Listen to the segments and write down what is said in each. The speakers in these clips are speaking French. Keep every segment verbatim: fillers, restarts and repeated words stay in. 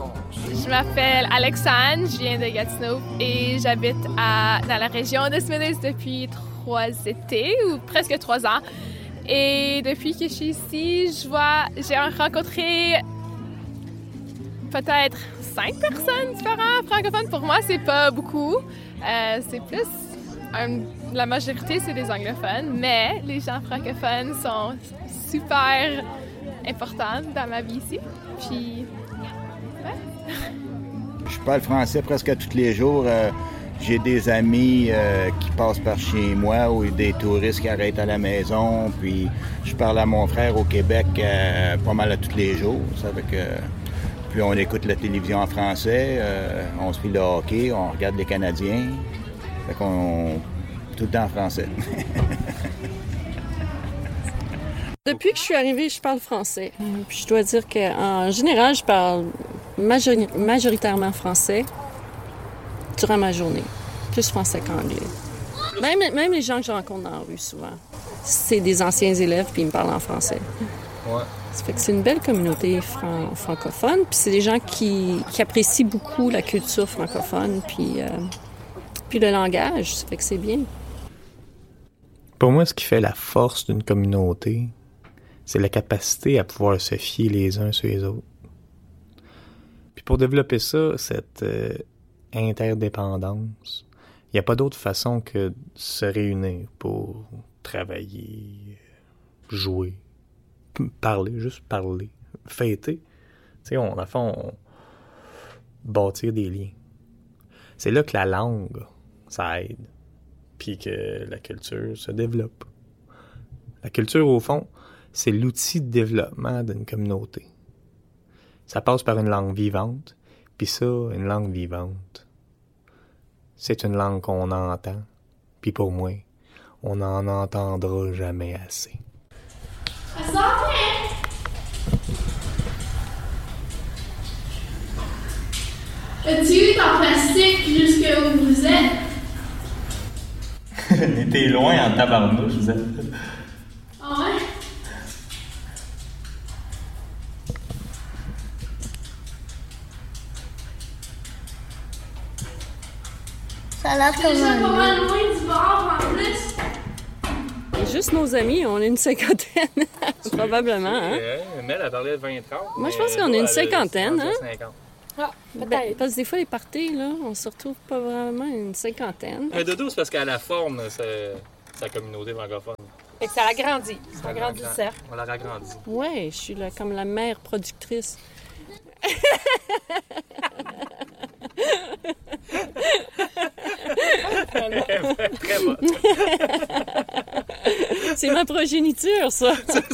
Je m'appelle Alexandre, je viens de Gatineau et j'habite à, dans la région de Smithers depuis trois étés ou presque trois ans. Et depuis que je suis ici, je vois, j'ai rencontré peut-être cinq personnes différentes francophones. Pour moi, c'est pas beaucoup. Euh, c'est plus... Un, la majorité, c'est des anglophones, mais les gens francophones sont super importants dans ma vie ici. Puis, ouais. Je parle français presque tous les jours. Euh, j'ai des amis euh, qui passent par chez moi ou des touristes qui arrêtent à la maison. Puis, je parle à mon frère au Québec euh, pas mal à tous les jours. Ça fait que... Puis, on écoute la télévision en français, euh, on suit le hockey, on regarde les Canadiens. Fait qu'on... tout le temps en français. Depuis que je suis arrivée, je parle français. Puis je dois dire qu'en général, je parle majori- majoritairement français durant ma journée. Plus français qu'anglais. Même, même les gens que je rencontre dans la rue, souvent, c'est des anciens élèves, puis ils me parlent en français. Ouais. Ça fait que c'est une belle communauté fran- francophone. Puis c'est des gens qui, qui apprécient beaucoup la culture francophone, puis... Euh, Puis le langage, ça fait que c'est bien. Pour moi, ce qui fait la force d'une communauté, c'est la capacité à pouvoir se fier les uns sur les autres. Puis pour développer ça, cette euh, interdépendance, il n'y a pas d'autre façon que de se réunir pour travailler, jouer, parler, juste parler, fêter. Tu sais, on, à fond, on bâtir des liens. C'est là que la langue, ça aide, puis que la culture se développe. La culture, au fond, c'est l'outil de développement d'une communauté. Ça passe par une langue vivante, puis ça, une langue vivante, c'est une langue qu'on entend, puis pour moi, on n'en entendra jamais assez. As-tu eu en plastique jusqu'à où vous êtes? T'es loin en tabarnouche, vous êtes. Ah ouais? Ça a l'air C'est comme déjà un pas lit. mal loin du bar en plus. Et juste nos amis, on est une cinquantaine, probablement. Hein? Mel a parlé de vingt trente. Moi, je pense qu'on est une cinquantaine, hein? cinquante. Ah, Ben, parce que des fois, les parties, là, on se retrouve pas vraiment une cinquantaine. Un dodo, c'est parce qu'à la forme, c'est sa communauté francophone. Fait que ça agrandit. Ça agrandit le cercle. On l'a ragrandi. Ouais, je suis là comme la mère productrice. Très bonne. C'est ma progéniture, ça.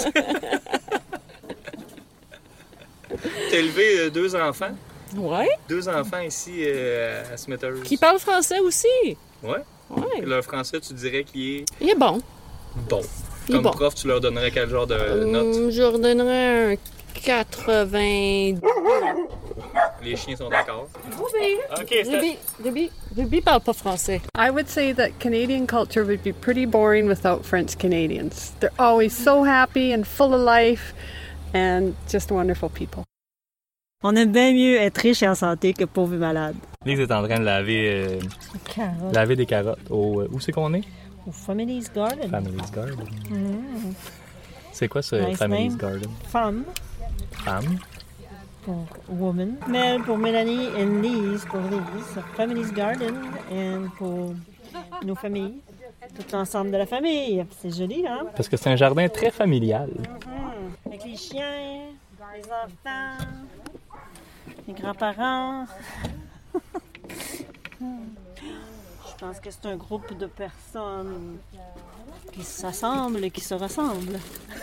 T'as élevé euh, deux enfants. Ouais. Deux enfants ici euh, à Smithers. Qui parle français aussi. Ouais. Ouais. Leur français, tu dirais qu'il est Il est bon. bon. Il est Comme bon. prof, tu leur donnerais quel genre de Hum, note? je leur donnerais un quatre-vingts. Les chiens sont d'accord. OK, Ruby, Ruby, Ruby parle pas français. I would say that Canadian culture would be pretty boring without French Canadians. They're always so happy and full of life and just wonderful people. On aime bien mieux être riche et en santé que pauvre et malade. Lise est en train de laver, euh, Carotte. laver des carottes. Au, euh, où c'est qu'on est? Au Family's Garden. Family's Garden. Mm. C'est quoi ce Nice Family's name. Garden? Femme Femme. pour woman. Mel pour Mélanie et Lise pour Lise. Family's Garden. Et pour nos familles. Tout l'ensemble de la famille. C'est joli, hein? Parce que c'est un jardin très familial. Mm. Avec les chiens, les enfants, les grands-parents. Je pense que c'est un groupe de personnes qui s'assemblent et qui se ressemblent.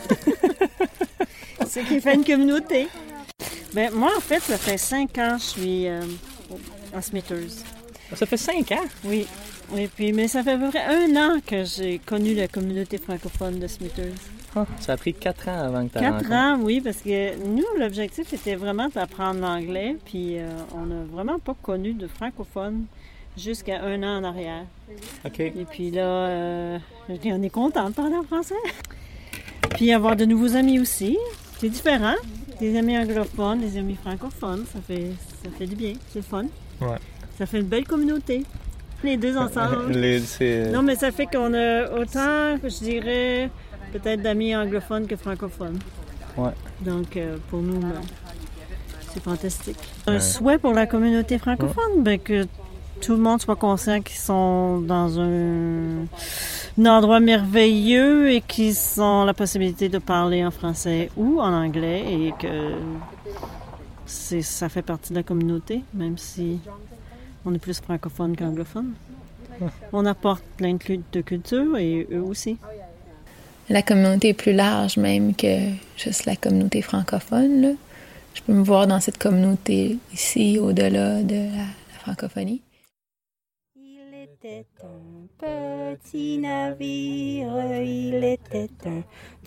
C'est ce qui fait une communauté. Ben, moi, en fait, ça fait cinq ans que je suis euh, en Smithers. Ça fait cinq ans? Oui. Et puis, mais ça fait à peu près un an que j'ai connu la communauté francophone de Smithers. Ah, ça a pris quatre ans avant que tu Quatre ans, oui, parce que nous, l'objectif était vraiment d'apprendre l'anglais, puis euh, on n'a vraiment pas connu de francophone jusqu'à un an en arrière. OK. Et puis là, euh, on est content de parler en français. Puis avoir de nouveaux amis aussi. C'est différent. des amis anglophones, des amis francophones, ça fait, ça fait du bien, c'est le fun. Ouais. Ça fait une belle communauté, les deux ensemble. Les, c'est... Non, mais ça fait qu'on a autant, je dirais, peut-être d'amis anglophones que francophones. Ouais. Donc, euh, pour nous, ben, c'est fantastique. Un ouais. souhait pour la communauté francophone, ouais. ben, que tout le monde soit conscient qu'ils sont dans un, un endroit merveilleux et qu'ils ont la possibilité de parler en français ou en anglais et que c'est, ça fait partie de la communauté, même si on est plus francophone qu'anglophone. On apporte plein de cultures et eux aussi. La communauté est plus large même que juste la communauté francophone, là. Je peux me voir dans cette communauté ici, au-delà de la, la francophonie. Il était un petit navire, il était un